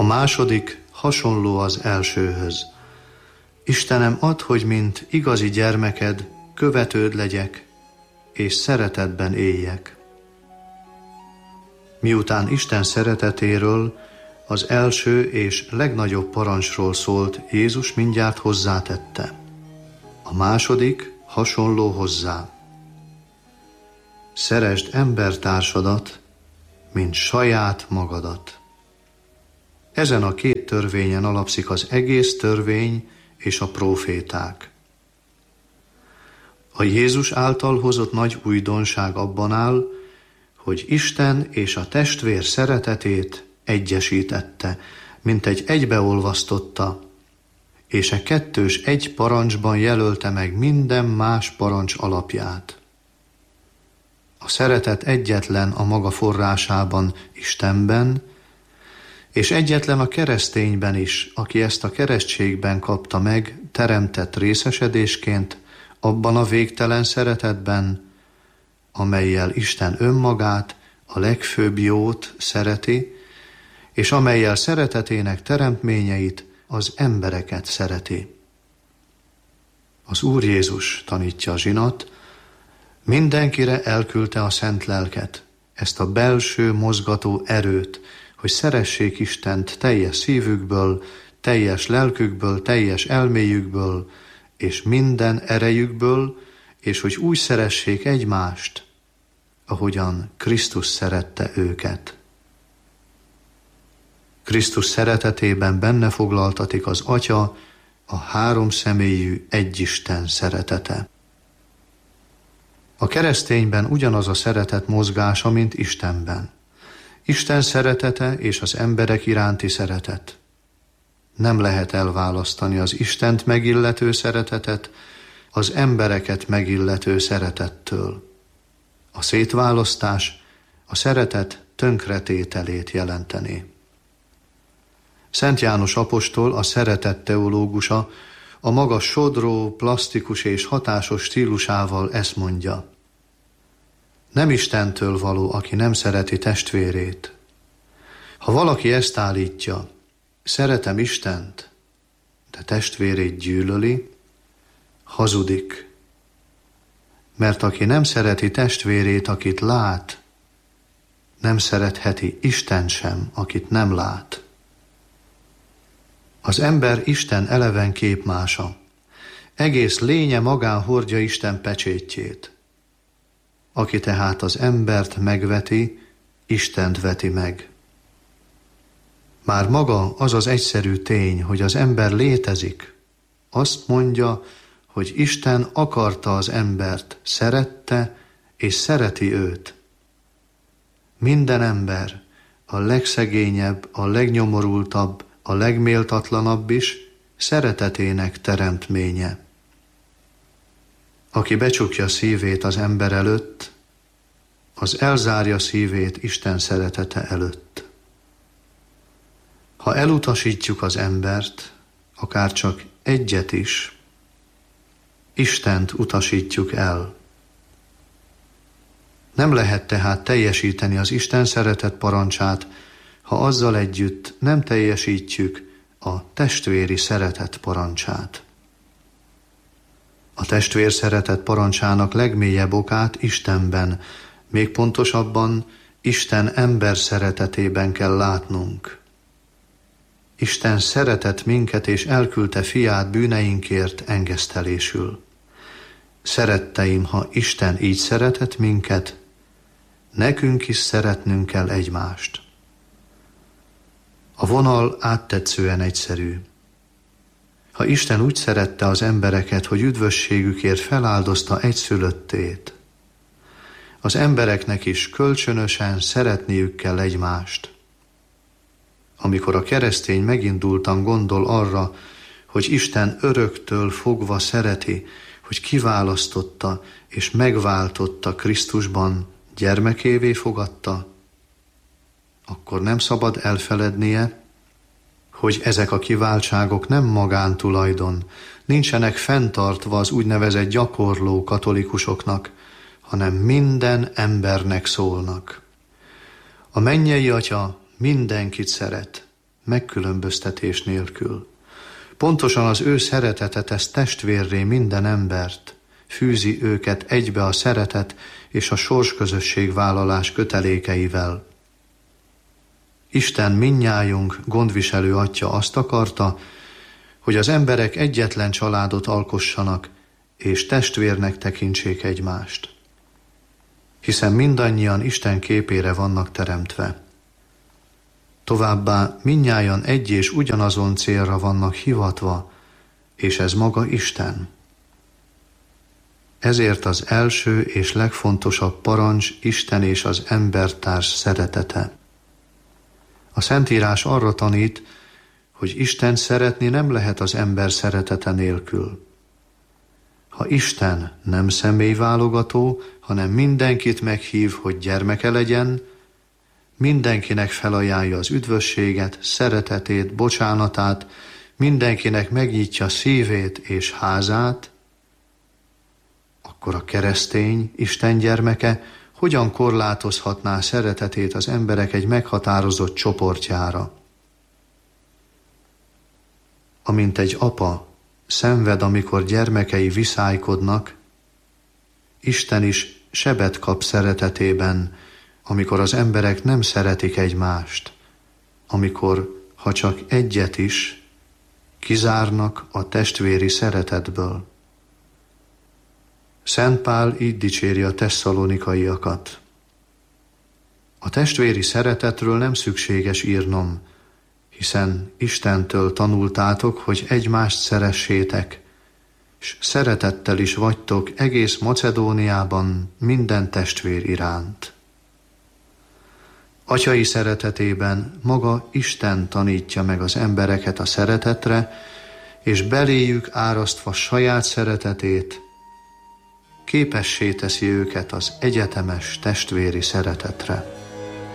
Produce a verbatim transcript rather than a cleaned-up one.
A második hasonló az elsőhöz. Istenem, add, hogy mint igazi gyermeked, követőd legyek, és szeretetben éljek. Miután Isten szeretetéről, az első és legnagyobb parancsról szólt, Jézus mindjárt hozzátette. A második hasonló hozzá. Szeresd embertársadat, mint saját magadat. Ezen a két törvényen alapszik az egész törvény és a próféták. A Jézus által hozott nagy újdonság abban áll, hogy Isten és a testvér szeretetét egyesítette, mint egy egybeolvasztotta, és e kettős egy parancsban jelölte meg minden más parancs alapját. A szeretet egyetlen a maga forrásában, Istenben, és egyetlen a keresztényben is, aki ezt a keresztségben kapta meg, teremtett részesedésként, abban a végtelen szeretetben, amellyel Isten önmagát, a legfőbb jót szereti, és amellyel szeretetének teremtményeit, az embereket szereti. Az Úr Jézus, tanítja a zsinat, mindenkire elküldte a szent lelket, ezt a belső mozgató erőt, hogy szeressék Istent teljes szívükből, teljes lelkükből, teljes elméjükből, és minden erejükből, és hogy úgy szeressék egymást, ahogyan Krisztus szerette őket. Krisztus szeretetében benne foglaltatik az Atya, a háromszemélyű egyisten szeretete. A keresztényben ugyanaz a szeretet mozgása, mint Istenben. Isten szeretete és az emberek iránti szeretet. Nem lehet elválasztani az Istent megillető szeretetet az embereket megillető szeretettől. A szétválasztás a szeretet tönkretételét jelentené. Szent János apostol, a szeretet teológusa, a maga sodró, plastikus és hatásos stílusával ezt mondja. Nem Istentől való, aki nem szereti testvérét. Ha valaki ezt állítja, szeretem Istent, de testvérét gyűlöli, hazudik. Mert aki nem szereti testvérét, akit lát, nem szeretheti Istent sem, akit nem lát. Az ember Isten eleven képmása. Egész lénye magán hordja Isten pecsétjét. Aki tehát az embert megveti, Istent veti meg. Már maga az az egyszerű tény, hogy az ember létezik, azt mondja, hogy Isten akarta az embert, szerette és szereti őt. Minden ember, a legszegényebb, a legnyomorultabb, a legméltatlanabb is szeretetének teremtménye. Aki becsukja szívét az ember előtt, az elzárja szívét Isten szeretete előtt. Ha elutasítjuk az embert, akár csak egyet is, Istent utasítjuk el. Nem lehet tehát teljesíteni az Isten szeretet parancsát, ha azzal együtt nem teljesítjük a testvéri szeretet parancsát. A testvér szeretet parancsának legmélyebb okát Istenben, még pontosabban Isten ember szeretetében kell látnunk. Isten szeretett minket és elküldte fiát bűneinkért engesztelésül. Szeretteim, ha Isten így szeretett minket, nekünk is szeretnünk kell egymást. A vonal áttetszően egyszerű. Ha Isten úgy szerette az embereket, hogy üdvösségükért feláldozta egyszülöttét, az embereknek is kölcsönösen szeretniük kell egymást. Amikor a keresztény megindultan gondol arra, hogy Isten öröktől fogva szereti, hogy kiválasztotta és megváltotta Krisztusban, gyermekévé fogadta, akkor nem szabad elfelednie, hogy ezek a kiváltságok nem magántulajdon, nincsenek fenntartva az úgynevezett gyakorló katolikusoknak, hanem minden embernek szólnak. A mennyei Atya mindenkit szeret, megkülönböztetés nélkül. Pontosan az ő szeretete tesz testvérré minden embert, fűzi őket egybe a szeretet és a sorsközösség vállalás kötelékeivel. Isten mindnyájunk gondviselő Atya azt akarta, hogy az emberek egyetlen családot alkossanak, és testvérnek tekintsék egymást. Hiszen mindannyian Isten képére vannak teremtve. Továbbá mindnyájan egy és ugyanazon célra vannak hivatva, és ez maga Isten. Ezért az első és legfontosabb parancs Isten és az embertárs szeretete. A Szentírás arra tanít, hogy Isten szeretni nem lehet az ember szeretete nélkül. Ha Isten nem személyválogató, hanem mindenkit meghív, hogy gyermeke legyen, mindenkinek felajánlja az üdvösséget, szeretetét, bocsánatát, mindenkinek megnyitja szívét és házát, akkor a keresztény, Isten gyermeke hogyan korlátozhatná szeretetét az emberek egy meghatározott csoportjára? Amint egy apa szenved, amikor gyermekei viszálykodnak, Isten is sebet kap szeretetében, amikor az emberek nem szeretik egymást, amikor, ha csak egyet is, kizárnak a testvéri szeretetből. Szent Pál így dicséri a tesszalonikaiakat. A testvéri szeretetről nem szükséges írnom, hiszen Istentől tanultátok, hogy egymást szeressétek, s szeretettel is vagytok egész Macedóniában minden testvér iránt. Atyai szeretetében maga Isten tanítja meg az embereket a szeretetre, és beléjük árasztva saját szeretetét, képessé teszi őket az egyetemes testvéri szeretetre.